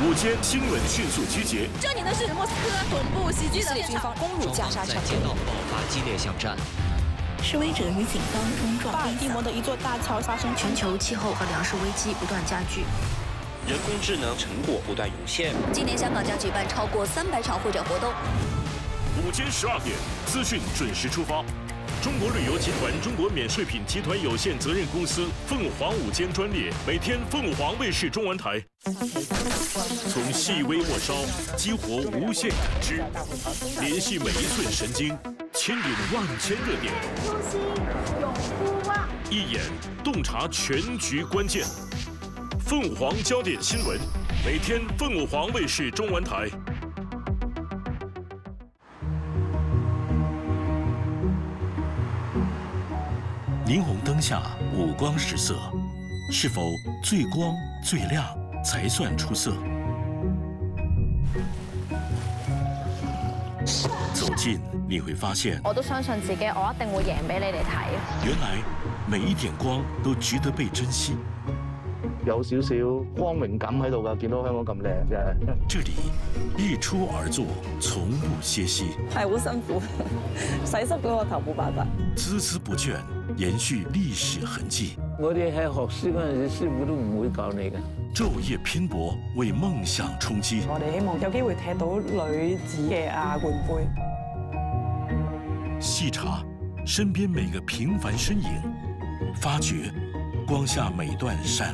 午间新闻迅速集结。 这里呢是莫斯科总部袭击的军方攻入加沙城， 在街道爆发激烈巷战。 示威者与警方冲撞。 巴尔的摩的一座大桥发生全球气候和粮食危机不断加剧。 人工智能成果不断涌现。 今年香港将举办超过300场会展活动。 午间12点，资讯准时出发。中国旅游集团中国免税品集团有限责任公司凤凰午间专列，每天凤凰卫视中文台。从细微末梢激活无限感知，联系每一寸神经，牵引万千热点。 初心永不忘， 一眼洞察全局关键。凤凰焦点新闻，每天凤凰卫视中文台。霓虹灯下五光十色，是否最光最亮才算出色？走近你会發現， 我都相信自己，我一定會贏俾你哋睇。 原來每一點光都值得被珍惜。 有少少光榮感喺度㗎，見到香港咁靚嘅。 這裡日出而作，從不歇息。 係好辛苦，洗濕嗰個頭冇辦法。 孜孜不倦，延續歷史痕跡。 我哋喺學師嗰陣時，師傅都唔會教你嘅。 晝夜拼搏，為夢想衝擊。 我哋希望有機會踢到女子嘅亞冠杯。 細查身邊每個平凡身影，發掘光下每段閃